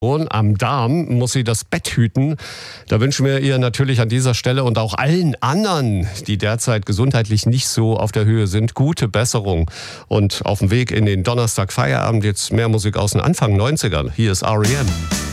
Am Darm muss sie das Bett hüten. Da wünschen wir ihr natürlich an dieser Stelle und auch allen anderen, die derzeit gesundheitlich nicht so auf der Höhe sind, gute Besserung. Und auf dem Weg in den Donnerstag Feierabend jetzt mehr Musik aus den Anfang 90ern. Hier ist R.E.M.